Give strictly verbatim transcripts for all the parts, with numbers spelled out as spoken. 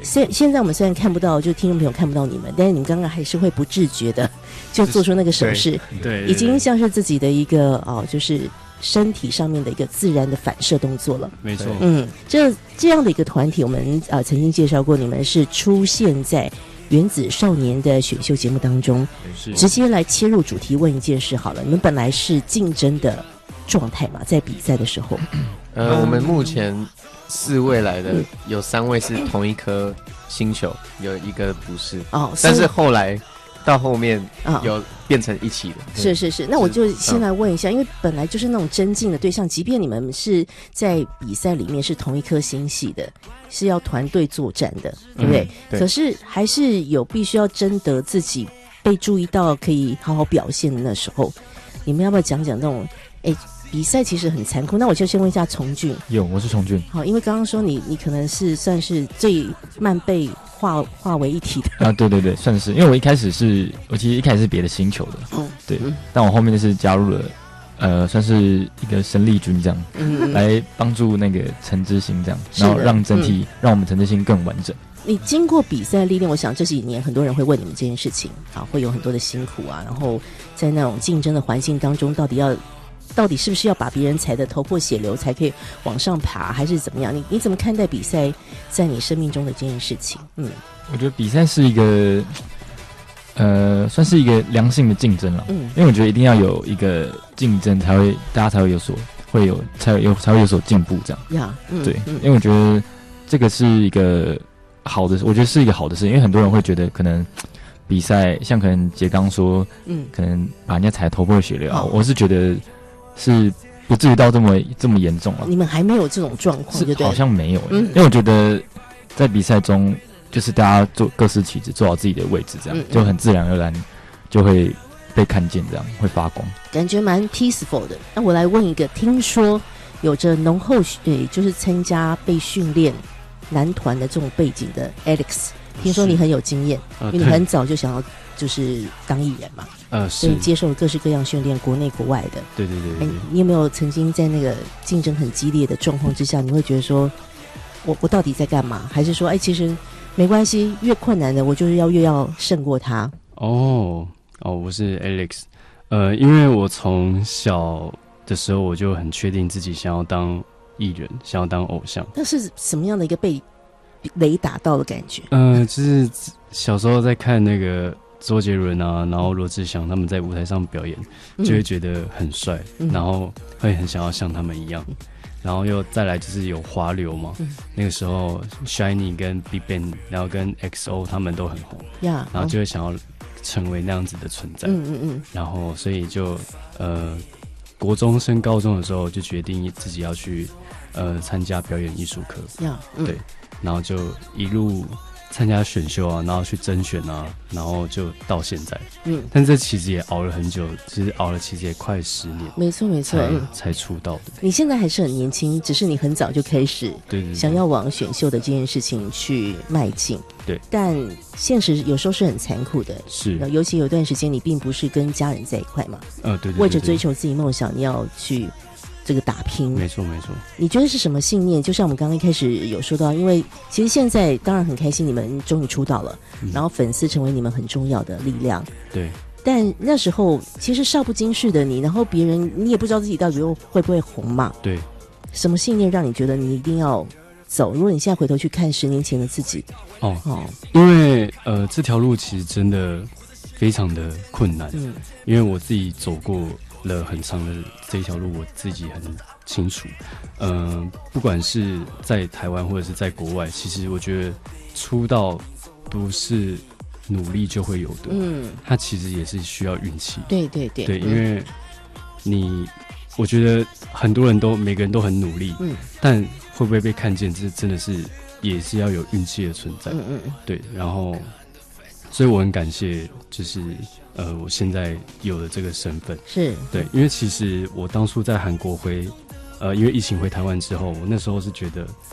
现现在我们虽然看不到，就听众朋友看不到你们，但是你们刚刚还是会不自觉的就做出那个手势， 对， 已经像是自己的一个哦，就是身体上面的一个自然的反射动作了。 没错， 嗯，这这样的一个团体，我们呃曾经介绍过，你们是出现在原子少年的选秀节目当中，直接来切入主题问一件事好了，你们本来是竞争的状态嘛，在比赛的时候， 呃，我们目前四位来的，有三位是同一颗星球，有一个不是哦， 但是后来到后面有变成一起的。 哦、是是是，那我就先来问一下，因为本来就是那种争竞的对象，即便你们是在比赛里面是同一颗星系的，是要团队作战的，对不对？嗯、对，可是还是有必须要争得自己被注意到，可以好好表现的那时候，你们要不要讲讲那种？哎，比赛其实很残酷。那我就先问一下崇俊。 有，我是崇俊。 好，因为刚刚说你，你可能是算是最慢被化化为一体的啊，对对对，算是。因为我一开始是，我其实一开始是别的星球的，嗯，对，嗯、但我后面就是加入了，呃，算是一个生力军这样，嗯、来帮助那个陈之星这样，然后让整体、嗯、让我们陈之星更完整。 你经过比赛历练，我想这几年很多人会问你们这件事情，啊，会有很多的辛苦啊，然后在那种竞争的环境当中，到底要。到底是不是要把别人踩得头破血流才可以往上爬，还是怎么样？你你怎么看待比赛在你生命中的这件事情？嗯， 我觉得比赛是一个，呃，算是一个良性的竞争了。嗯，因为我觉得一定要有一个竞争，才会大家才会有所会有才有才会有所进步这样。呀、yeah, 嗯，对，嗯、因为我觉得这个是一个好的，我觉得是一个好的事，因为很多人会觉得可能。比赛像可能杰刚说，嗯，可能把人家踩头破血流，我是觉得是不至于到这么这么严重了。 你们还没有这种状况，对不对？ 好像没有、欸嗯，因为我觉得在比赛中，就是大家做各司其职，做好自己的位置，这样、嗯嗯、就很自然而然就会被看见，这样会发光， 感觉蛮 peaceful 的。那我来问一个，听说有着浓厚诶，就是参加被训练男团的这种背景的 Alex。听说你很有经验、呃，因为你很早就想要就是当艺人嘛，呃，所以接受了各式各样训练，国内国外的。 对对 对, 对、欸。 你有没有曾经在那个竞争很激烈的状况之下，你会觉得说，我我到底在干嘛？还是说，哎、欸，其实没关系，越困难的我就是要越要胜过他？ 哦哦，我是 Alex， 呃，因为我从小的时候我就很确定自己想要当艺人，想要当偶像。 那是什么样的一个被？雷打到的感觉， 呃，就是小时候在看那个周杰伦啊，然后罗志祥他们在舞台上表演，就会觉得很帅、嗯，然后会很想要像他们一样，嗯、然后又再来就是有华流嘛，嗯、那个时候 Shiny 跟 BigBang， 然后跟 X O 他们都很红，呀、然后就会想要成为那样子的存在，嗯嗯嗯，然后所以就呃，国中升高中的时候就决定自己要去呃参加表演艺术课，呀、嗯，对。然后就一路参加选秀啊，然后去甄选啊，然后就到现在。嗯，但这其实也熬了很久，其实熬了其实也快十年。 没错没错， 才、嗯、才出道的。 你现在还是很年轻，只是你很早就开始， 对对对， 想要往选秀的这件事情去迈进。 对， 但现实有时候是很残酷的， 是， 尤其有段时间你并不是跟家人在一块嘛， 呃，对对对对， 为着追求自己梦想，你要去。这个打拼， 没错没错。 你觉得是什么信念？就像我们刚刚一开始有说到，因为其实现在当然很开心，你们终于出道了、嗯，然后粉丝成为你们很重要的力量。 对。 但那时候其实少不经事的你，然后别人你也不知道自己到底会不会红嘛。 对。 什么信念让你觉得你一定要走？如果你现在回头去看十年前的自己， 哦哦，因为呃这条路其实真的非常的困难，嗯，因为我自己走过。了很长的这一条路，我自己很清楚。嗯、呃，不管是在台湾或者是在国外，其实我觉得出道不是努力就会有的，嗯，它其实也是需要运气。 对对对， 对，因为你，我觉得很多人都每个人都很努力，嗯，但会不会被看见，这真的是也是要有运气的存在，嗯嗯，对，然后，所以我很感谢，就是。呃，我现在有了这个身份， 是对，因为其实我当初在韩国回，呃，因为疫情回台湾之后，我那时候是觉得，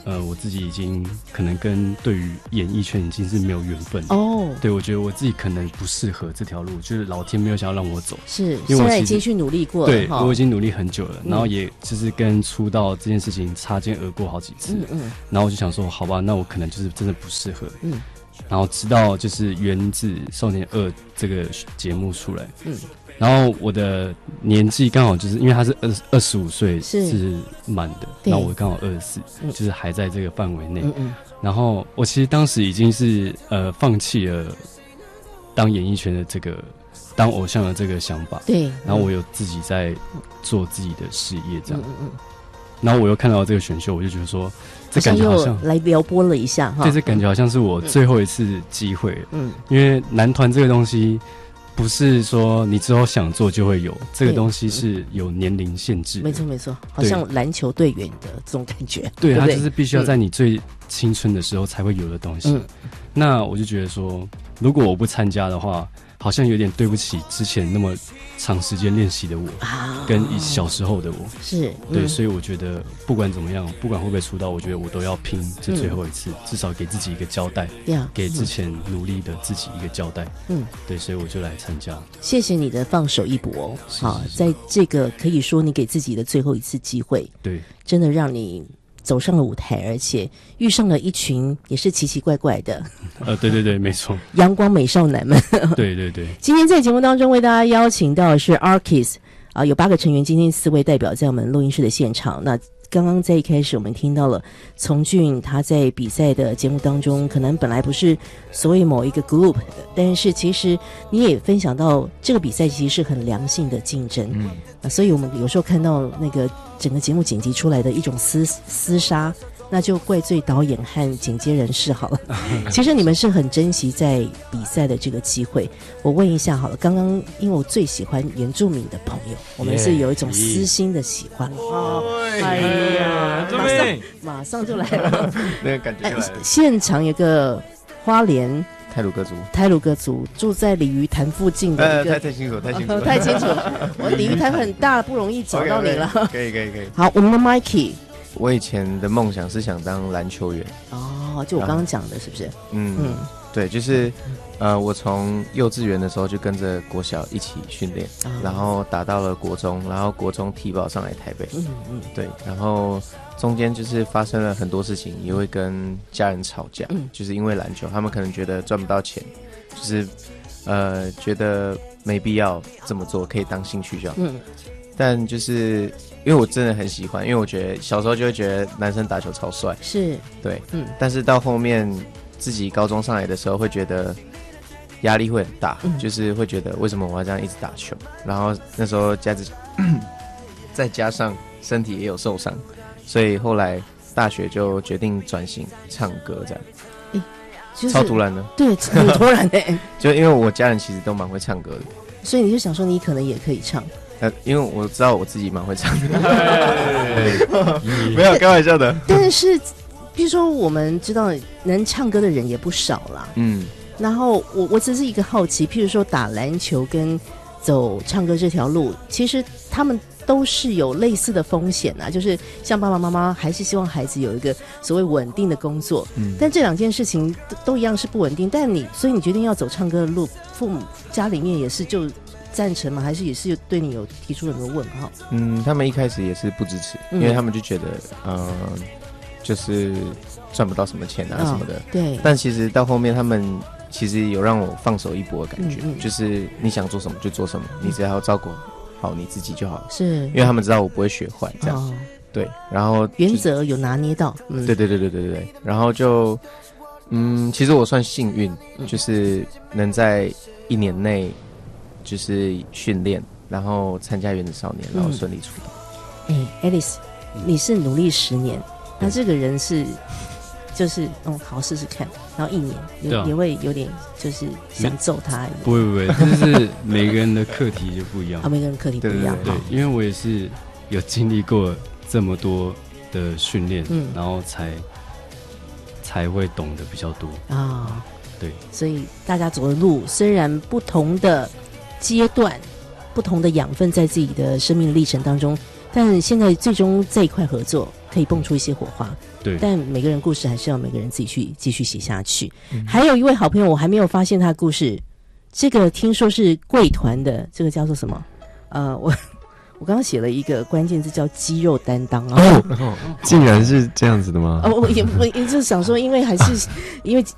呃，我自己已经可能跟对于演艺圈已经是没有缘分哦。 对，我觉得我自己可能不适合这条路，就是老天没有想要让我走。 是，因为虽然已经去努力过了， 对，我已经努力很久了，然后也就是跟出道这件事情擦肩而过好几次。嗯嗯。然后我就想说，好吧，那我可能就是真的不适合。嗯。然后直到就是《原子少年二》这个节目出来，嗯。然后我的年纪刚好就是因为他是二二十五岁是满的，然后我刚好二十四，就是还在这个范围内。嗯嗯。然后我其实当时已经是呃放弃了当演艺圈的这个当偶像的这个想法， 对。 然后我有自己在做自己的事业这样，嗯嗯。然后我又看到这个选秀，我就觉得说，这感觉好像来撩拨了一下哈， 对，这感觉好像是我最后一次机会，嗯，因为男团这个东西。不是说你之后想做就会有，这个东西是有年龄限制的。 没错没错，好像篮球队员的这种感觉。 对，它就是必须要在你最青春的时候才会有的东西。嗯、那我就觉得说，如果我不参加的话，好像有点对不起之前那么长时间练习的我，啊、跟小时候的我。 是， 对，嗯、所以我觉得不管怎么样，不管会不会出道，我觉得我都要拼这最后一次，嗯、至少给自己一个交代，嗯、给之前努力的自己一个交代。嗯，对，所以我就来参加。 谢谢你的放手一搏哦，好，在这个可以说你给自己的最后一次机会， 对， 真的让你走上了舞台，而且遇上了一群也是奇奇怪怪的， 呃，对对对，没错， 阳光美少男们。 对对对。 今天在节目当中为大家邀请到的是 Arkiss 啊、呃，有八个成员，今天四位代表在我们录音室的现场。那刚刚在一开始我们听到了从俊他在比赛的节目当中，可能本来不是所谓某一个 group 的，但是其实你也分享到这个比赛其实是很良性的竞争。嗯，啊，所以我们有时候看到那个整个节目剪辑出来的一种厮厮杀，那就怪罪导演和剪接人士好了。其实你们是很珍惜在比赛的这个机会。我问一下好了，刚刚因为我最喜欢原住民的朋友，我们是有一种私心的喜欢。哦，哎呀，马上马上就来了， 那个感觉就来了。 哎，现场有个花莲太鲁阁族， 太鲁阁族住在鲤鱼潭附近的一个， 呃、太太清楚，太清楚， 太清楚。我鲤鱼潭很大，不容易找到你了。 okay, okay, 可以，可以，可以。 好，我们的 Mikey。 我以前的梦想是想当篮球员哦，就我刚刚讲的是不是？ 嗯嗯，对，就是呃，我从幼稚园的时候就跟着国小一起训练，哦、然后打到了国中，然后国中提报上来台北，嗯嗯，对，然后中间就是发生了很多事情，也会跟家人吵架，嗯、就是因为篮球，他们可能觉得赚不到钱，就是呃觉得没必要这么做，可以当兴趣就好，嗯，但就是。因为我真的很喜欢，因为我觉得小时候就会觉得男生打球超帅， 是对，嗯，但是到后面自己高中上来的时候，会觉得压力会很大，嗯、就是会觉得为什么我要这样一直打球？然后那时候加之再加上身体也有受伤，所以后来大学就决定转型唱歌，这样，欸就是、超突然的， 对，很突然的、欸， 就因为我家人其实都蛮会唱歌的， 所以你就想说你可能也可以唱。 呃，因为我知道我自己蛮会唱的，没有开玩笑的。 但是，比如说我们知道能唱歌的人也不少啦，嗯。然后我我只是一个好奇，譬如说打篮球跟走唱歌这条路，其实他们都是有类似的风险啊，就是像爸爸妈妈还是希望孩子有一个所谓稳定的工作，嗯。但这两件事情 都, 都一样是不稳定，但你所以你决定要走唱歌的路，父母家里面也是就。赞成吗？还是也是对你有提出很多问号？ 嗯，他们一开始也是不支持，嗯、因为他们就觉得，呃，就是赚不到什么钱啊什么的。哦、 对。 但其实到后面，他们其实有让我放手一搏的感觉，嗯嗯就是你想做什么就做什么，嗯、你只要照顾好你自己就好了。 是。 因为他们知道我不会学坏，这样。哦、对。然后原则有拿捏到。 嗯、对对对对对对对。然后就，嗯，其实我算幸运，就是能在一年内。就是训练，然后参加原子少年，然后顺利出道。 哎、欸、，Alice，、嗯、你是努力十年，那这个人是，就是嗯，好试试看，然后一年也、啊、也会有点就是想揍他。 不会不会，就是每个人的课题就不一样。 啊，每个人课题不一样。 对，因为我也是有经历过这么多的训练，嗯，然后才才会懂得比较多啊。哦、对， 所以大家走的路虽然不同的。阶段不同的养分在自己的生命历程当中但现在最终这一块合作可以蹦出一些火花。 对， 但每个人故事还是要每个人自己去继续写下去。嗯、还有一位好朋友，我还没有发现他的故事，这个听说是贵团的，这个叫做什么？呃，我我刚刚写了一个关键字叫肌肉担当啊。 哦，竟然是这样子的吗？ 哦，我也我也就是想说，因为还是因为